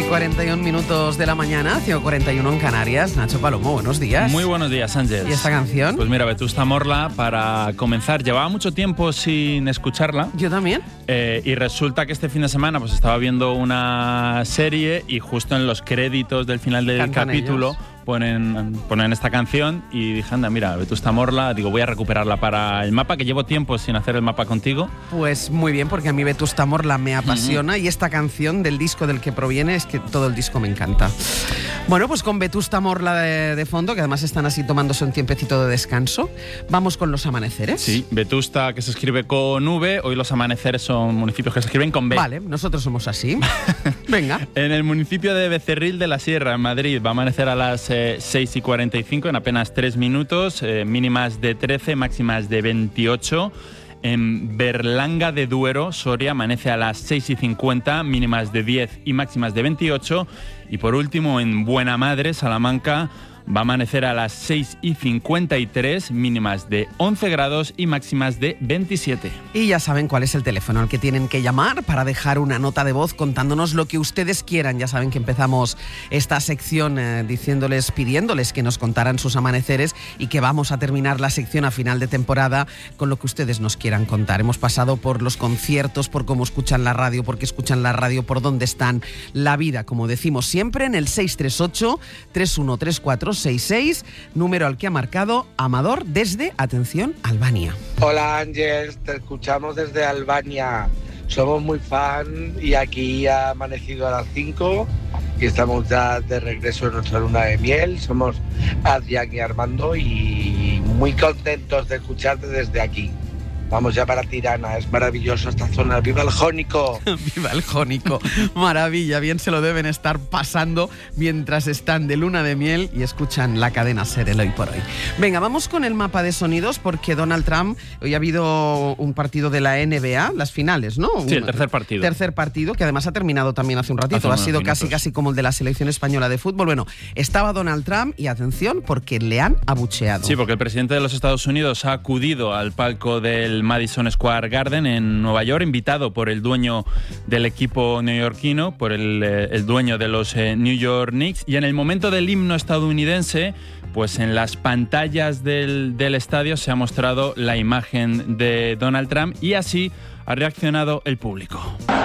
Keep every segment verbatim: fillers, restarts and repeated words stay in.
cuarenta y un minutos de la mañana, cinco cuarenta y uno en Canarias. Nacho Palomo, buenos días. Muy buenos días, Ángel. ¿Y esta canción? Pues mira, Vetusta Morla, para comenzar, llevaba mucho tiempo sin escucharla. Yo también. Eh, y resulta que este fin de semana pues estaba viendo una serie y justo en los créditos del final del Cantan capítulo ellos. Ponen, ponen esta canción y dije, anda, mira, Vetusta Morla, digo, voy a recuperarla para el mapa, que llevo tiempo sin hacer el mapa contigo. Pues muy bien, porque a mí Vetusta Morla me apasiona uh-huh. y esta canción del disco del que proviene es que todo el disco me encanta. Bueno, pues con Vetusta Morla de, de fondo, que además están así tomándose un tiempecito de descanso, vamos con los amaneceres. Sí, Vetusta, que se escribe con V, hoy los amaneceres son municipios que se escriben con B. Vale, nosotros somos así. Venga. En el municipio de Becerril de la Sierra, en Madrid, va a amanecer a las eh, seis y cuarenta y cinco, en apenas tres minutos, eh, mínimas de trece, máximas de veintiocho. En Berlanga de Duero, Soria, amanece a las seis y cincuenta, mínimas de diez y máximas de veintiocho. Y por último, en Buenamadre, Salamanca, va a amanecer a las seis y cincuenta y tres, mínimas de once grados y máximas de veintisiete. Y ya saben cuál es el teléfono al que tienen que llamar para dejar una nota de voz contándonos lo que ustedes quieran. Ya saben que empezamos esta sección eh, diciéndoles, pidiéndoles que nos contaran sus amaneceres y que vamos a terminar la sección a final de temporada con lo que ustedes nos quieran contar. Hemos pasado por los conciertos, por cómo escuchan la radio, por qué escuchan la radio, por dónde están, la vida, como decimos siempre, en el seis tres ocho, tres uno tres cuatro seis seis, número al que ha marcado Amador desde, atención, Albania. Hola Ángel, te escuchamos desde Albania. Somos muy fan y aquí ha amanecido a las cinco y estamos ya de regreso en nuestra luna de miel. Somos Adrián y Armando y muy contentos de escucharte desde aquí. Vamos ya para Tirana, es maravilloso esta zona. ¡Viva el Jónico! ¡Viva el Jónico! Maravilla, bien se lo deben estar pasando mientras están de luna de miel y escuchan la cadena SER, el Hoy por Hoy. Venga, vamos con el mapa de sonidos porque Donald Trump, hoy ha habido un partido de la N B A, las finales, ¿no? Sí, el tercer partido. Tercer partido, que además ha terminado también hace un ratito, hace ha sido minutos. casi casi como el de la selección española de fútbol. Bueno, estaba Donald Trump y atención porque le han abucheado. Sí, porque el presidente de los Estados Unidos ha acudido al palco del Madison Square Garden en Nueva York, invitado por el dueño del equipo neoyorquino, por el, eh, el dueño de los eh, New York Knicks, y en el momento del himno estadounidense, pues en las pantallas del, del estadio se ha mostrado la imagen de Donald Trump y así ha reaccionado el público.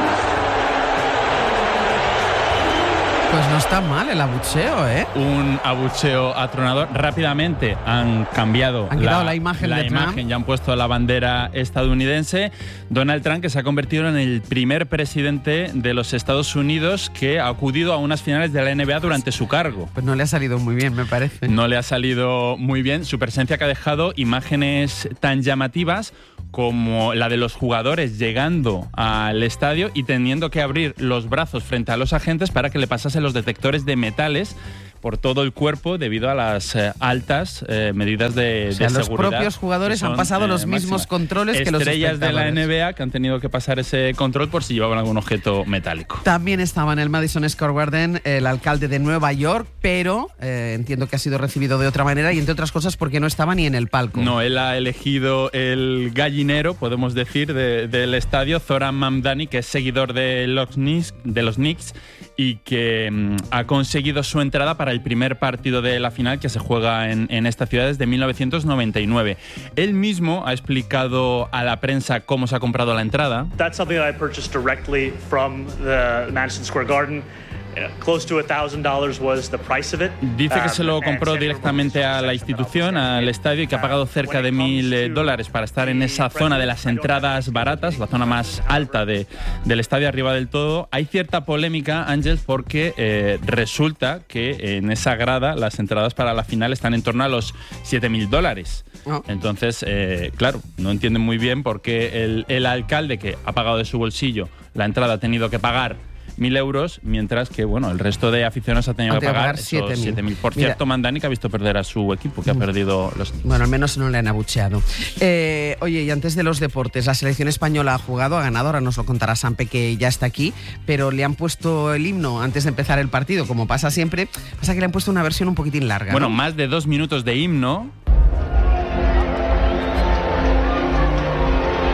Pues no está mal el abucheo, ¿eh? Un abucheo atronador. Rápidamente han cambiado han quitado la, la imagen la de imagen, Trump. Ya han puesto la bandera estadounidense. Donald Trump, que se ha convertido en el primer presidente de los Estados Unidos que ha acudido a unas finales de la N B A durante su cargo. Pues no le ha salido muy bien, me parece. No le ha salido muy bien. Su presencia que ha dejado imágenes tan llamativas como la de los jugadores llegando al estadio y teniendo que abrir los brazos frente a los agentes para que le pasasen los detectores de metales por todo el cuerpo debido a las eh, altas eh, medidas de, o sea, de los seguridad. Los propios jugadores son, han pasado eh, los mismos máximas. controles que los Estrellas de la N B A que han tenido que pasar ese control por si llevaban algún objeto metálico. También estaba en el Madison Square Garden el alcalde de Nueva York, pero eh, entiendo que ha sido recibido de otra manera y entre otras cosas porque no estaba ni en el palco. No, él ha elegido el gallinero, podemos decir, de, del estadio, Zoran Mamdani, que es seguidor de los Knicks, de los Knicks y que mm, ha conseguido su entrada para el primer partido de la final que se juega en, en esta ciudad desde mil novecientos noventa y nueve. Él mismo ha explicado a la prensa cómo se ha comprado la entrada. That's something that I purchased directly from the Madison Square Garden. Close to one thousand dollars was the price of it. Dice que se lo compró directamente a la institución, al estadio, y que ha pagado cerca de mil dólares para estar en esa zona de las entradas baratas, la zona más alta de, del estadio, arriba del todo. Hay cierta polémica, Ángel, porque eh, resulta que en esa grada las entradas para la final están en torno a los siete mil dólares. Oh. Entonces, eh, claro, no entienden muy bien por qué el, el alcalde, que ha pagado de su bolsillo la entrada, ha tenido que pagar mil euros, mientras que bueno, el resto de aficionados ha tenido que pagar siete mil. Por Mira, cierto, Mamdani, que ha visto perder a su equipo, que ha perdido los... Bueno, al menos no le han abucheado. Eh, oye, y antes de los deportes, la selección española ha jugado, ha ganado, ahora nos lo contará Sampe, que ya está aquí, pero le han puesto el himno antes de empezar el partido, como pasa siempre, pasa que le han puesto una versión un poquitín larga. Bueno, ¿no? Más de dos minutos de himno.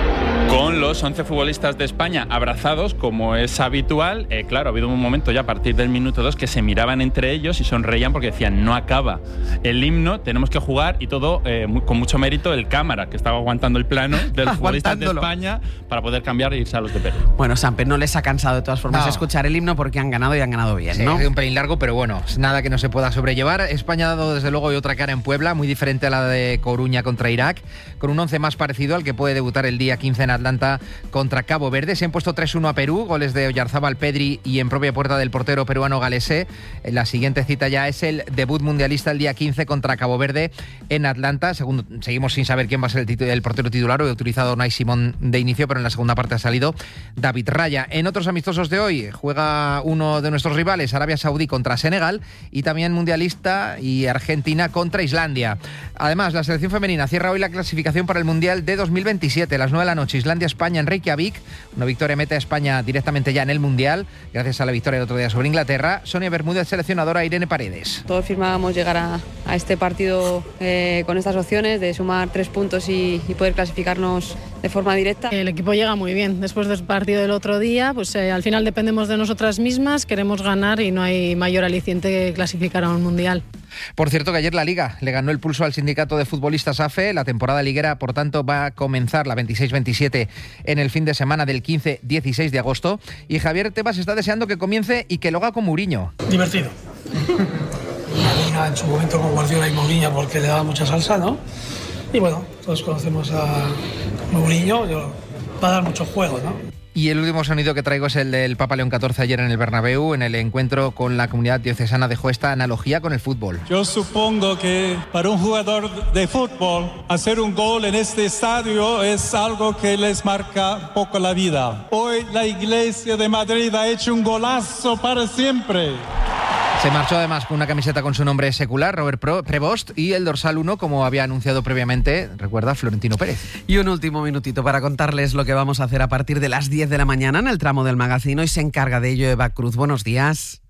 Con los once futbolistas de España abrazados, como es habitual. Eh, claro, ha habido un momento ya a partir del minuto dos que se miraban entre ellos y sonreían porque decían, no acaba el himno, tenemos que jugar, y todo eh, muy, con mucho mérito el cámara, que estaba aguantando el plano de los futbolistas de España para poder cambiar e irse a los de Perú. Bueno, Samper, no les ha cansado de todas formas no. escuchar el himno porque han ganado y han ganado bien, sí, ¿no? Ha sido un pelín largo, pero bueno, nada que no se pueda sobrellevar. España ha dado desde luego hoy otra cara en Puebla, muy diferente a la de Coruña contra Irak, con un once más parecido al que puede debutar el día quince en Atlanta contra Cabo Verde. Se han puesto tres uno a Perú, goles de Oyarzábal, Pedri y en propia puerta del portero peruano Galesé. La siguiente cita ya es el debut mundialista el día quince contra Cabo Verde en Atlanta. Segundo, seguimos sin saber quién va a ser el, titu- el portero titular. Hoy ha utilizado Unai Simón de inicio, pero en la segunda parte ha salido David Raya. En otros amistosos de hoy juega uno de nuestros rivales, Arabia Saudí contra Senegal, y también mundialista y Argentina contra Islandia. Además, la selección femenina cierra hoy la clasificación para el Mundial de dos mil veintisiete. A las nueve de la noche, Islandia-España en Reykjavik. Una victoria mete a España directamente ya en el Mundial, gracias a la victoria el otro día sobre Inglaterra. Sonia Bermúdez, seleccionadora, Irene Paredes. Todos firmábamos llegar a, a este partido eh, con estas opciones de sumar tres puntos y, y poder clasificarnos de forma directa. El equipo llega muy bien. Después del partido del otro día, pues eh, al final dependemos de nosotras mismas, queremos ganar y no hay mayor aliciente que clasificar a un Mundial. Por cierto, que ayer la Liga le ganó el pulso al sindicato de futbolistas A F E. La temporada liguera, por tanto, va a comenzar la veintiséis veintisiete en el fin de semana del quince dieciséis de agosto. Y Javier Tebas está deseando que comience y que lo haga con Mourinho. Divertido. La Liga en su momento con Guardiola y Mourinho porque le daba mucha salsa, ¿no? Y bueno, todos conocemos a Mourinho, va a dar mucho juego, ¿no? Y el último sonido que traigo es el del Papa León catorce ayer en el Bernabéu. En el encuentro con la comunidad diocesana dejó esta analogía con el fútbol. Yo supongo que para un jugador de fútbol hacer un gol en este estadio es algo que les marca un poco la vida. Hoy la Iglesia de Madrid ha hecho un golazo para siempre. Se marchó además con una camiseta con su nombre secular, Robert Prevost, y el dorsal uno, como había anunciado previamente, recuerda, Florentino Pérez. Y un último minutito para contarles lo que vamos a hacer a partir de las diez de la mañana en el tramo del magazine. Hoy se encarga de ello Eva Cruz. Buenos días.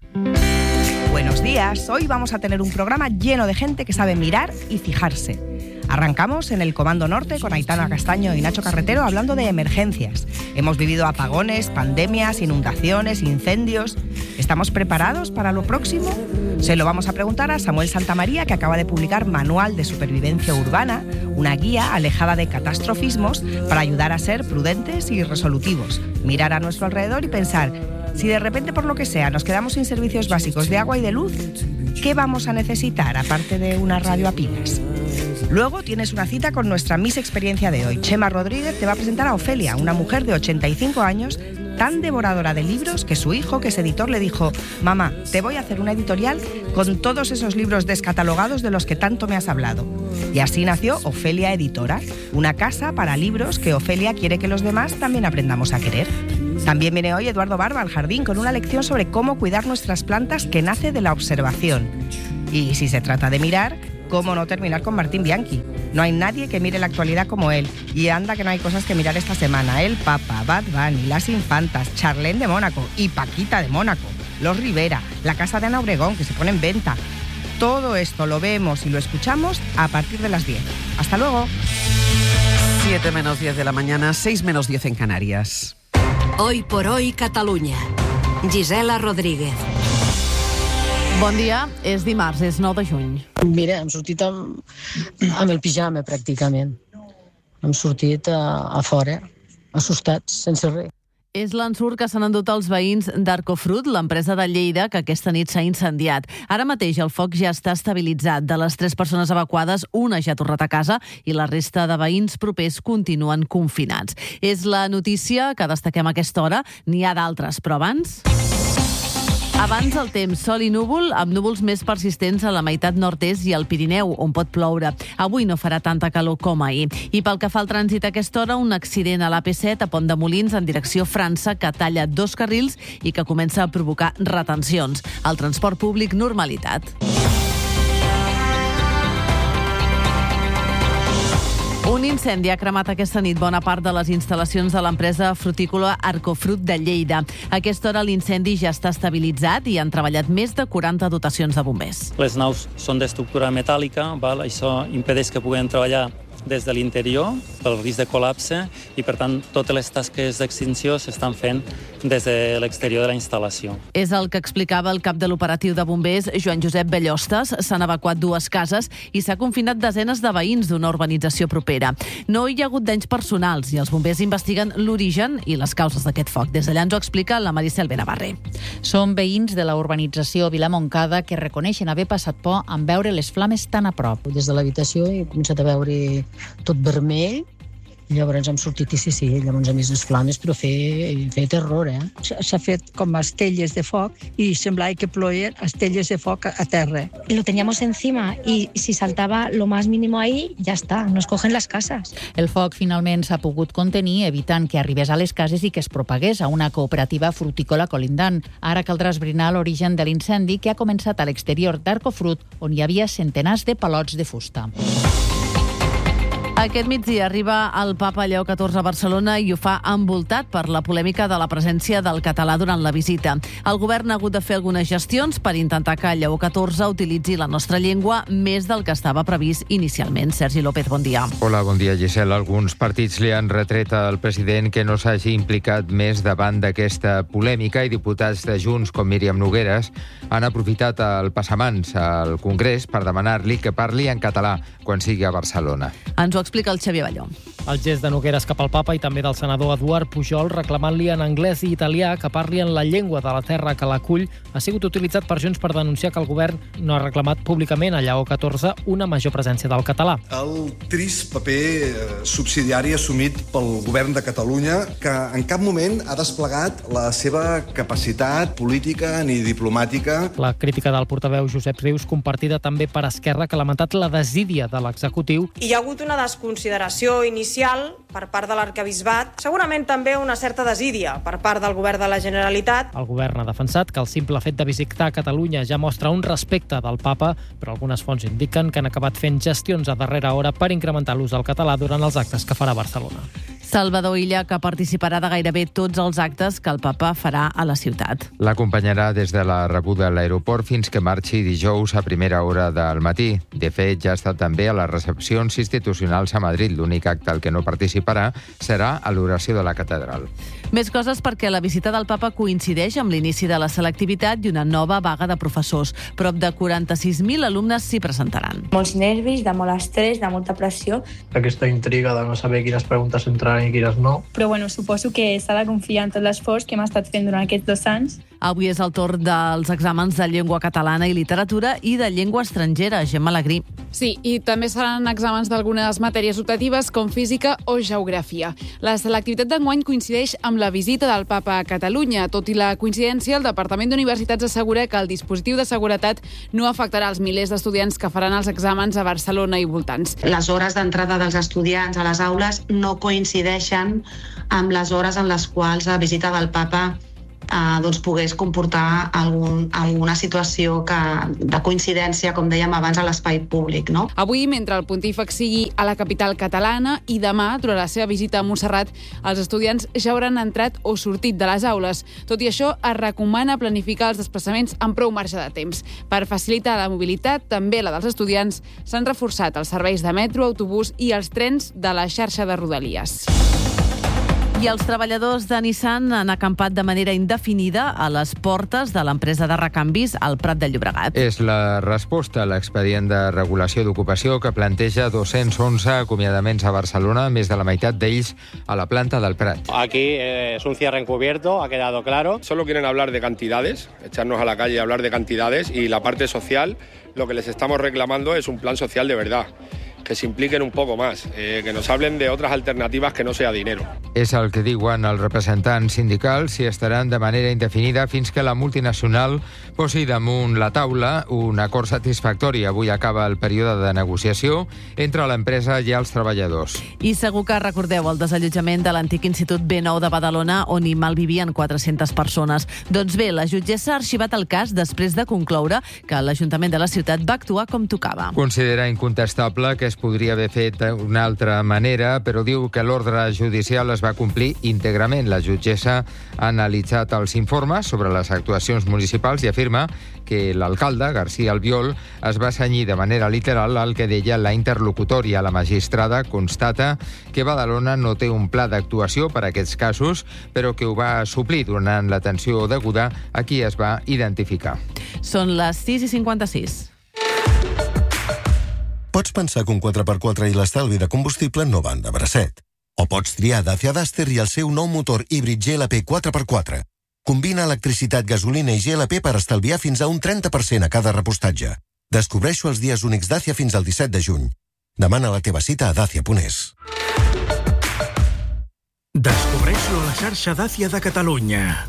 Buenos días. Hoy vamos a tener un programa lleno de gente que sabe mirar y fijarse. Arrancamos en el Comando Norte con Aitana Castaño y Nacho Carretero hablando de emergencias. Hemos vivido apagones, pandemias, inundaciones, incendios. ¿Estamos preparados para lo próximo? Se lo vamos a preguntar a Samuel Santamaría, que acaba de publicar Manual de Supervivencia Urbana, una guía alejada de catastrofismos para ayudar a ser prudentes y resolutivos, mirar a nuestro alrededor y pensar, si de repente por lo que sea nos quedamos sin servicios básicos de agua y de luz, ¿qué vamos a necesitar aparte de una radio a pilas? Luego tienes una cita con nuestra Miss Experiencia de hoy. Chema Rodríguez te va a presentar a Ofelia, una mujer de ochenta y cinco años, tan devoradora de libros que su hijo, que es editor, le dijo: mamá, te voy a hacer una editorial con todos esos libros descatalogados de los que tanto me has hablado. Y así nació Ofelia Editora, una casa para libros que Ofelia quiere que los demás también aprendamos a querer. También viene hoy Eduardo Barba al jardín con una lección sobre cómo cuidar nuestras plantas que nace de la observación. Y si se trata de mirar, ¿cómo no terminar con Martín Bianchi? No hay nadie que mire la actualidad como él. Y anda que no hay cosas que mirar esta semana. El Papa, Bad Bunny, Las Infantas, Charlene de Mónaco y Paquita de Mónaco, Los Rivera, la casa de Ana Obregón que se pone en venta. Todo esto lo vemos y lo escuchamos a partir de las diez. ¡Hasta luego! siete menos diez de la mañana, seis menos diez en Canarias. Hoy por hoy Catalunya. Gisela Rodríguez. Bon dia, és dimarts, és nou de juny. Mira, hem sortit amb, amb el pijama, pràcticament. Hem sortit a, a fora, assustats, sense res. És l'ensurt que s'han endut els veïns d'Arcofrut, l'empresa de Lleida, que aquesta nit s'ha incendiat. Ara mateix el foc ja està estabilitzat. De les tres persones evacuades, una ja ha tornat a casa i la resta de veïns propers continuen confinats. És la notícia que destaquem a aquesta hora. N'hi ha d'altres, però abans... Abans el temps, sol i núvol, amb núvols més persistents a la meitat nord-est i al Pirineu, on pot ploure. Avui no farà tanta calor com ahir. I pel que fa al trànsit a aquesta hora, un accident a l'A P set a Pont de Molins en direcció França que talla dos carrils i que comença a provocar retencions. Al transport públic, normalitat. Un incendi ha cremat aquesta nit bona part de les instal·lacions de l'empresa frutícola Arcofrut de Lleida. A aquesta hora l'incendi ja està estabilitzat i han treballat més de quaranta dotacions de bombers. Les naus són d'estructura metàl·lica, val? Això impedeix que puguem treballar des de l'interior pel risc de col·lapse i, per tant, totes les tasques d'extinció s'estan fent des de l'exterior de la instal·lació. És el que explicava el cap de l'operatiu de bombers, Joan Josep Bellostes. S'han evacuat dues cases i s'ha confinat desenes de veïns d'una urbanització propera. No hi ha hagut danys personals i els bombers investiguen l'origen i les causes d'aquest foc. Des d'allà ens ho explica la Maricel Benavarre. Són veïns de la urbanització Vila Montcada que reconeixen haver passat por en veure les flames tan a prop. Des de l'habitació he començat a veure tot vermell. Llavors hem sortit i sí, sí, llavors hem vist les flames, però fer, fer terror, eh? S'ha fet com estelles de foc i semblava que ploien estelles de foc a terra. Lo teníamos encima y si saltaba lo más mínimo ahí, ya está, nos cogen las casas. El foc finalment s'ha pogut contenir, evitant que arribés a les cases i que es propagués a una cooperativa frutícola colindant. Ara caldrà esbrinar l'origen de l'incendi que ha començat a l'exterior d'Arcofrut, on hi havia centenars de palots de fusta. Aquest migdia arriba el papa Lleó catorze a Barcelona i ho fa envoltat per la polèmica de la presència del català durant la visita. El govern ha hagut de fer algunes gestions per intentar que Lleó catorze utilitzi la nostra llengua més del que estava previst inicialment. Sergi López, bon dia. Hola, bon dia, Gisela. Alguns partits li han retret al president que no s'hagi implicat més davant d'aquesta polèmica i diputats de Junts com Míriam Nogueras han aprofitat el passamans al Congrés per demanar-li que parli en català quan sigui a Barcelona. Ens ho explica el Xavier Balló. El gest de Nogueras cap al papa i també del senador Eduard Pujol reclamant-li en anglès i italià que parli en la llengua de la terra que l'acull ha sigut utilitzat per Junts per denunciar que el govern no ha reclamat públicament a Lleó catorze una major presència del català. El trist paper subsidiari assumit pel govern de Catalunya que en cap moment ha desplegat la seva capacitat política ni diplomàtica. La crítica del portaveu Josep Rius compartida també per Esquerra, que ha lamentat la desídia de l'executiu. Hi ha hagut una desconsideració inicial per part de l'arquebisbat, segurament també una certa desídia per part del govern de la Generalitat. El govern ha defensat que el simple fet de visitar Catalunya ja mostra un respecte del papa, però algunes fonts indiquen que han acabat fent gestions a darrera hora per incrementar l'ús del català durant els actes que farà a Barcelona. Salvador Illa, que participarà de gairebé tots els actes que el papa farà a la ciutat. L'acompanyarà des de la rebuda a l'aeroport fins que marxi dijous a primera hora del matí. De fet, ja ha estat també a les recepcions institucionals a Madrid. L'únic acte al que no participarà serà a l'oració de la catedral. Més coses perquè la visita del papa coincideix amb l'inici de la selectivitat i una nova vaga de professors. Prop de quaranta-sis mil alumnes s'hi presentaran. Molts nervis, de molt estrès, de molta pressió. Aquesta intriga de no saber quines preguntes entraran i quines no. Però bueno, suposo que s'ha de confiar en tot l'esforç que hem estat fent durant aquests dos anys. Avui és el torn dels exàmens de llengua catalana i literatura i de llengua estrangera. Gemma Alegrí. Sí, i també seran exàmens d'algunes matèries optatives com física o geografia. La selectivitat d'enguany coincideix amb la visita del papa a Catalunya. Tot i la coincidència, el Departament d'Universitats assegura que el dispositiu de seguretat no afectarà els milers d'estudiants que faran els exàmens a Barcelona i voltants. Les hores d'entrada dels estudiants a les aules no coincideixen amb les hores en les quals la visita del papa eh, doncs pogués comportar algun, alguna situació que, de coincidència, com dèiem abans, a l'espai públic. No? Avui, mentre el pontífex sigui a la capital catalana, i demà, durant la seva visita a Montserrat, els estudiants ja hauran entrat o sortit de les aules. Tot i això, es recomana planificar els desplaçaments amb prou marge de temps. Per facilitar la mobilitat, també la dels estudiants, s'han reforçat els serveis de metro, autobús i els trens de la xarxa de Rodalies. I els treballadors de Nissan han acampat de manera indefinida a les portes de l'empresa de recanvis al Prat de Llobregat. És la resposta a l'expedient de regulació d'ocupació que planteja dos-cents onze acomiadaments a Barcelona, més de la meitat d'ells a la planta del Prat. Aquí eh, es un cierre encubierto, ha quedado claro. Solo quieren hablar de cantidades, echarnos a la calle y hablar de cantidades, y la parte social, lo que les estamos reclamando es un plan social de verdad. Que s'impliquen un poco más, eh, que nos hablen de otras alternativas que no sea dinero. És el que diuen els representants sindicals i estaran de manera indefinida fins que la multinacional posi damunt la taula un acord satisfactori. Avui acaba el període de negociació entre l'empresa i els treballadors. I segur que recordeu el desallotjament de l'antic Institut B nou de Badalona, on hi malvivien quatre-centes persones. Doncs bé, la jutgessa ha arxivat el cas després de concloure que l'Ajuntament de la ciutat va actuar com tocava. Considera incontestable que es podria haver fet d'una altra manera, però diu que l'ordre judicial es va complir íntegrament. La jutgessa ha analitzat els informes sobre les actuacions municipals i afirma que l'alcalde, García Albiol, es va cenyir de manera literal al que deia la interlocutòria. La magistrada constata que Badalona no té un pla d'actuació per a aquests casos, però que ho va suplir donant l'atenció deguda a qui es va identificar. Són les sis i cinquanta-sis. Pots pensar que un quatre per quatre i l'estalvi de combustible no van de bracet. O pots triar Dacia Duster i el seu nou motor híbrid G L P quatre per quatre. Combina electricitat, gasolina i G L P per estalviar fins a un trenta per cent a cada repostatge. Descobreixo els dies únics Dacia fins al disset de juny. Demana la teva cita a dacia punt es. Descobreixo la xarxa Dacia de Catalunya.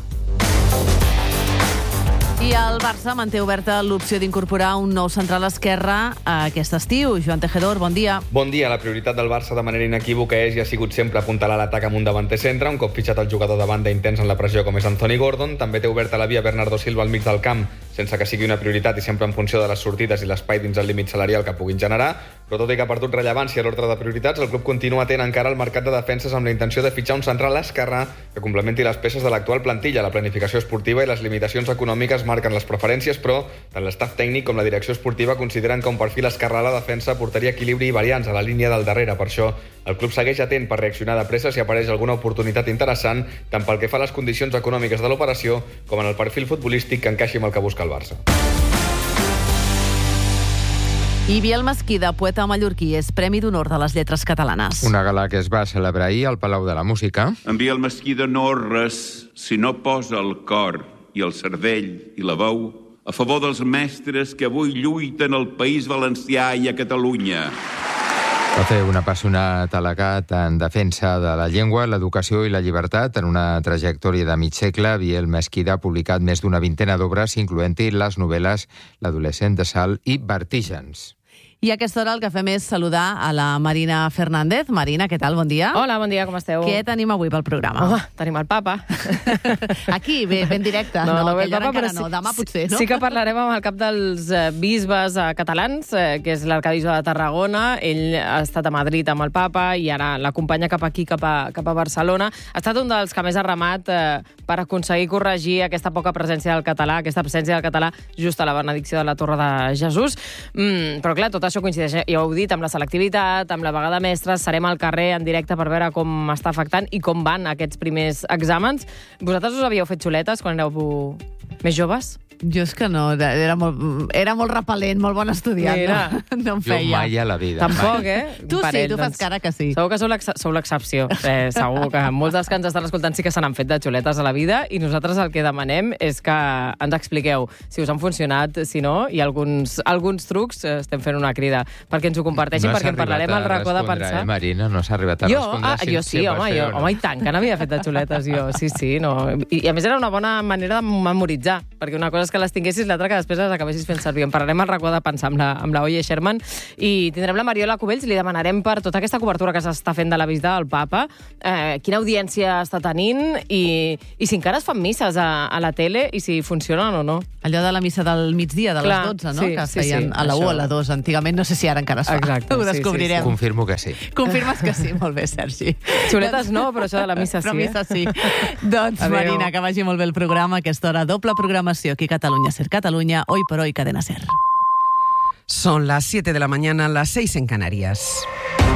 I el Barça manté oberta l'opció d'incorporar un nou central esquerre aquest estiu. Joan Tejedor, bon dia. Bon dia. La prioritat del Barça de manera inequívoca és i ha sigut sempre apuntalar l'atac amb un davanter centre, un cop fitxat el jugador de banda intens en la pressió com és Anthony Gordon. També té oberta la via Bernardo Silva al mig del camp, sense que sigui una prioritat i sempre en funció de les sortides i l'espai dins el límit salarial que puguin generar. Però tot i que ha perdut rellevància a l'ordre de prioritats, el club continua atent encara al mercat de defenses amb la intenció de fitxar un central esquerrà que complementi les peces de l'actual plantilla. La planificació esportiva i les limitacions econòmiques marquen les preferències, però tant l'estaf tècnic com la direcció esportiva consideren que un perfil esquerrà a la defensa portaria equilibri i variants a la línia del darrere. Per això, el club segueix atent per reaccionar de pressa si apareix alguna oportunitat interessant, tant pel que fa a les condicions econòmiques de l'operació com en el perfil futbolístic que encaixi amb el que busca el Barça. I Biel Mesquida, poeta mallorquí, és Premi d'Honor de les Lletres Catalanes. Una gala que es va celebrar ahir al Palau de la Música. En Biel Mesquida no és res si no posa el cor i el cervell i la veu a favor dels mestres que avui lluiten al País Valencià i a Catalunya. Va fer un apassionat al·legat en defensa de la llengua, l'educació i la llibertat. En una trajectòria de mig segle, Biel Mesquida ha publicat més d'una vintena d'obres, incloent-hi les novel·les L'adolescent de Salt i Vertígens. I a aquesta hora el que fem és saludar a la Marina Fernández. Marina, què tal? Bon dia. Hola, bon dia, com esteu? Què tenim avui pel programa? Home, tenim el papa. Aquí, ben, ben directe. No, no, no el papa, però no. sí, Demà potser, no? Sí que parlarem amb el cap dels eh, bisbes eh, catalans, eh, que és l'arcabisbe de Tarragona. Ell ha estat a Madrid amb el papa i ara l'acompanya cap aquí, cap a, cap a Barcelona. Ha estat un dels que més ha remat eh, per aconseguir corregir aquesta poca presència del català, aquesta absència del català just a la benedicció de la Torre de Jesús. Mm, però clar, tot això coincideix, ja ho heu dit, amb la selectivitat, amb la vaga de mestres. Serem al carrer en directe per veure com està afectant i com van aquests primers exàmens. Vosaltres us havíeu fet xuletes quan éreu més joves? Jo és que no, era molt, era molt repel·lent, molt bon estudiant. No, no em feia. Jo mai a la vida. Tampoc, mai. eh? Tu Parell, sí, tu fas doncs, cara que sí. Segur que sou l'ex- sou l'excepció. Eh, segur que molts dels que ens estan escoltant sí que se n'han fet de xuletes a la vida i nosaltres el que demanem és que ens expliqueu si us han funcionat, si no, i alguns, alguns trucs eh, estem fent una crida perquè ens ho comparteixin, no perquè en parlarem al racó de pensar. Eh, Marina, no s'ha arribat a jo, respondre. Ah, jo sí, home, jo, home, i tant, que n'havia fet de xuletes jo, sí, sí, no. I, I a més era una bona manera de memoritzar, perquè una cosa és que les tinguessis, l'altra que després les acabessis fent servir. En parlarem al racó de pensar amb la, amb la Oye Sherman i tindrem la Mariola Cubells i li demanarem per tota aquesta cobertura que s'està fent de la visita del papa, eh, quina audiència està tenint i, i si encara es fan misses a, a la tele i si funcionen o no. Allò de la missa del migdia, de Clar, les dotze, no? sí, que es sí, feien sí, a la u això. o a la dos, antigament. No sé si ara encara es fa. Exacte, Ho sí, descobrirem. sí, sí. Confirmo que sí. Confirmes que sí, molt bé, Sergi. Xuletes no, però això de la missa sí, Però missa sí. eh? Doncs, Adéu. Marina, que vagi molt bé el programa. A aquesta hora, doble programació aquí a Catalunya Ser Catalunya, Hoy por Hoy Cadena Ser. Son las siete de la mañana, las seis en Canarias.